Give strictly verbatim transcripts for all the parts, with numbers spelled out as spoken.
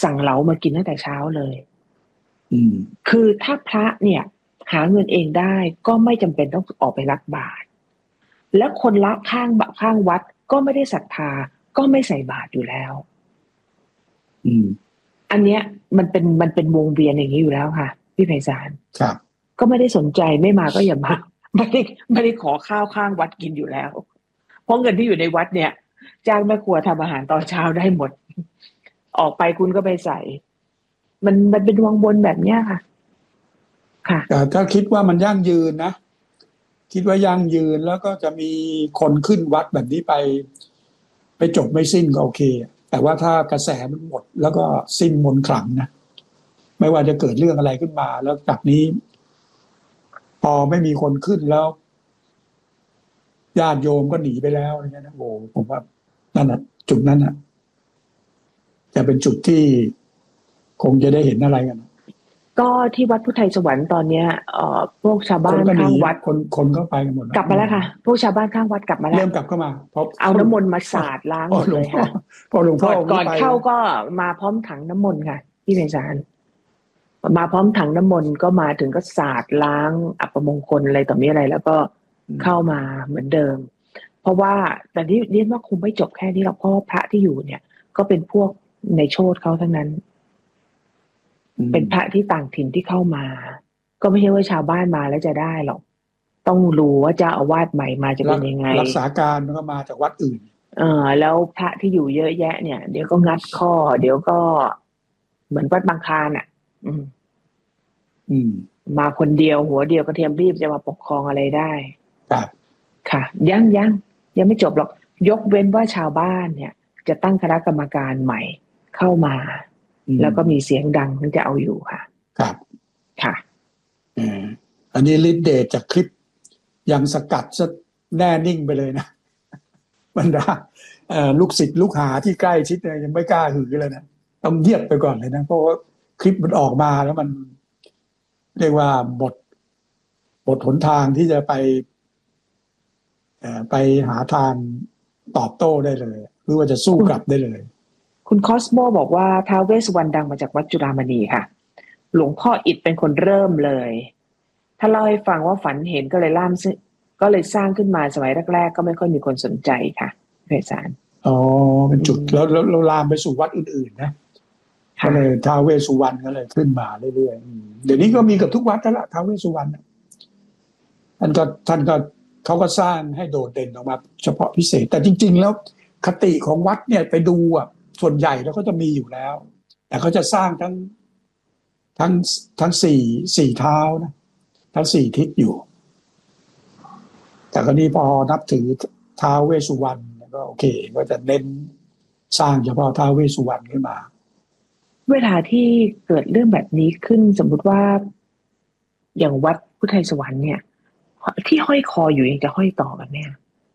สั่งเหลามากินตั้งแต่เช้าเลยอืมคือถ้าพระเนี่ยหาเงินเองได้ก็ไม่จำเป็นต้องออกไปรับบาตรและคนละข้างข้างวัดก็ไม่ได้ศรัทธาก็ไม่ใส่บาตรอยู่แล้วอืมอันเนี้ยมันเป็นมันเป็นวงเวียนอย่างนี้อยู่แล้วค่ะพี่ไพศาลครับก็ไม่ได้สนใจไม่มาก็อย่ามาไม่ได้ไม่ได้ขอข้าวข้างวัดกินอยู่แล้วเพราะเงินที่อยู่ในวัดเนี่ยจ้างแม่ครัวทำอาหารตอนเช้าได้หมดออกไปคุณก็ไปใส่มันมันเป็นวังวนแบบเนี้ยค่ะค่ะแต่ถ้าคิดว่ามันยั่งยืนนะคิดว่ายั่งยืนแล้วก็จะมีคนขึ้นวัดแบบนี้ไปไปจบไม่สิ้นก็โอเคแต่ว่าถ้ากระแสมันหมดแล้วก็สิ้นมนต์ขลังนะไม่ว่าจะเกิดเรื่องอะไรขึ้นมาแล้วจากนี้พอไม่มีคนขึ้นแล้วญาติโยมก็หนีไปแล้วอะไรเงี้ยนะโอ้ผมว่านั่นน่ะจุดนั้นน่ะจะเป็นจุดที่คงจะได้เห็นอะไรกันก็ที่วัดพุทธไทยสวรรค์ตอนเนี้ยเอ่อพวกชาวบ้านข้างวัดคนคนเข้าไปกันหมดกลับมาแล้วค่ะพวกชาวบ้านข้างวัดกลับมาแล้วเริ่มกลับเข้ามาเพราะเอาน้ำมนต์มาสาดล้างหมดเลยค่ะพอหลวงพ่อก่อนเข้าก็มาพร้อมถังน้ำมนต์ค่ะที่ในศาลมาพร้อมถังน้ำมนต์ก็มาถึงก็สาดล้างอัปมงคลอะไรต่อมีอะไรแล้วก็เข้ามาเหมือนเดิมเพราะว่าแต่ที่เรียกว่าคงไม่จบแค่นี้หรอกเพราะว่าพระที่อยู่เนี่ยก็เป็นพวกในโชติเขาทั้งนั้นเป็นพระที่ต่างถิ่นที่เข้ามาก็ไม่ใช่ว่าชาวบ้านมาแล้วจะได้หรอกต้องรู้ว่าเจ้าอาวาสใหม่มาจะเป็นยังไงรักษาการมันก็มาจากวัดอื่นเออแล้วพระที่อยู่เยอะแยะเนี่ยเดี๋ยวก็งัดข้อเดี๋ยวก็เหมือนวัดบางคลานอ่ะอืมอืมมาคนเดียวหัวเดียวกระเทียมรีบจะมาปกครองอะไรได้ครับค่ะยังยังยังไม่จบหรอกยกเว้นว่าชาวบ้านเนี่ยจะตั้งคณะกรรมการใหม่เข้ามาแล้วก็มีเสียงดังถึงจะเอาอยู่ค่ะครับค่ะอืมอันนี้ฤทธิ์เดชจากคลิปยังสกัดซะแน่นิ่งไปเลยนะบรรดาเอ่อลูกศิษย์ลูกหาที่ใกล้ชิดเนี่ยยังไม่กล้าหือเลยนะต้องเงียบไปก่อนเลยนะเพราะว่าคลิปมันออกมาแล้วมันเรียกว่าหมดหมดหนทางที่จะไปเอ่อไปหาทางตอบโต้ได้เลยหรือว่าจะสู้กลับได้เลยคุณคอสโมบอกว่าท้าวเวสสุวรรณดังมาจากวัดจุฬามณีค่ะหลวงพ่ออิฐเป็นคนเริ่มเลยถ้าเล่าให้ฟังว่าฝันเห็นก็เลยล่ามก็เลยสร้างขึ้นมาสมัยแรกๆก็ไม่ค่อยมีคนสนใจค่ะอาจารย์อ๋อเป็นจุดแล้วเราลามไปสู่วัดอื่นๆนะก็เลยท้าวเวสสุวรรณก็เลยขึ้นมาเรื่อยๆเดี๋ยวนี้ก็มีกับทุกวัดแล้วล่ะท้าวเวสสุวรรณท่านก็ท่านก็เขาก็สร้างให้โดดเด่นออกมาเฉพาะพิเศษแต่จริงๆแล้วคติของวัดเนี่ยไปดูอ่ะส่วนใหญ่แล้วก็จะมีอยู่แล้วแต่เขาจะสร้างทั้งทั้งทั้งสี่สี่เท้านะทั้งสี่ทิศอยู่แต่คราวนี้พอนับถือท้าวเวสสุวรรณก็โอเคก็จะเน้นสร้างเฉพาะท้าวเวสสุวรรณขึ้นมาเวลาที่เกิดเรื่องแบบนี้ขึ้นสมมุติว่าอย่างวัดพุทธไทยสวรรค์เนี่ยที่ห้อยคออยู่ยังจะห้อยต่อกันเนี่ย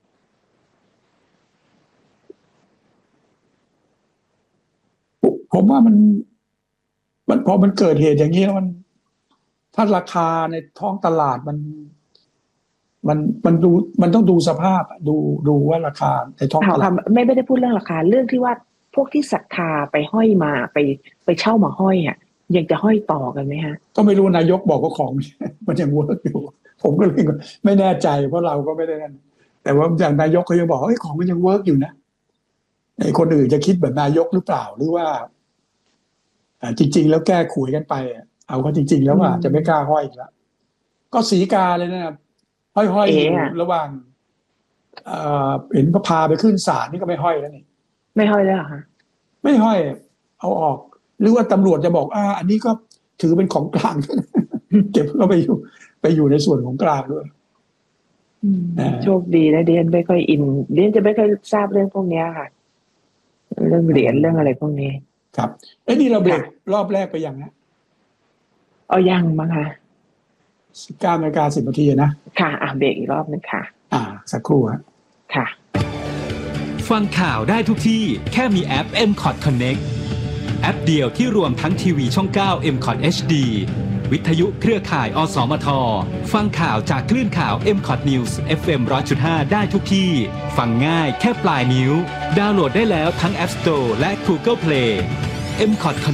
ผมว่ามันมันพอมันเกิดเหตุอย่างนี้แล้วมันถ้าราคาในท้องตลาดมันมันมันดูมันต้องดูสภาพดูดูว่าราคาในท้องตลาดไม่ไม่ได้พูดเรื่องราคาเรื่องที่ว่าพวกที่ศรัทธาไปห้อยมาไปไปเช่ามาห้อยอ่ะยังจะห้อยต่อกันไหมฮะก็ไม่รู้นายกบอกว่าของมันยังเวิร์กอยู่ผมก็เลยไม่แน่ใจเพราะเราก็ไม่ได้นั่นแต่ว่าอย่างนายกเขายังบอกเฮ้ยของมันยังเวิร์กอยู่นะไอ้คนอื่นจะคิดแบบนายกหรือเปล่าหรือว่าจริงๆแล้วแก้ขวยกันไปเอาก็จริงๆแล้วว่าจะไม่กล้าห้อยอีกแล้วก็สีกาเลยนะห้อยๆอยู่ระหว่างเอ่อเห็นพระพาไปขึ้นศาลนี่ก็ไม่ห้อยแล้วนี่ไม่ห้อยแล้วค่ะไม่ห้อยเอาออกหรือว่าตำรวจจะบอกอ่าอันนี้ก็ถือเป็นของกลาง เก็บเราไปอยู่ไปอยู่ในส่วนของกลางด้วยโชคดีนะเดียนไม่ค่อยอินเดียนจะไม่ค่อยทราบเรื่องพวกนี้ค่ะเรื่องเหรียญเรื่องอะไรพวกนี้ครับเอ้ยนี่เราเบรกรอบแรกไปยังนะเอายังมั้งคะสิบเก้านาฬิกาสิบนาทีนะค่ะอ่ะเบรกอีกรอบนึงค่ะอ่าสักครู่ฮะค่ะฟังข่าวได้ทุกที่แค่มีแอป เอ็ม คอท Connect แอปเดียวที่รวมทั้งทีวีช่องเก้า เอ็ม คอท เอช ดี วิทยุเครือข่าย อสมท ฟังข่าวจากคลื่นข่าว เอ็ม คอท News เอฟ เอ็ม หนึ่งร้อยจุดห้า ได้ทุกที่ฟังง่ายแค่ปลายนิ้วดาวน์โหลดได้แล้วทั้ง App Store และ Google Play เอ็ม คอท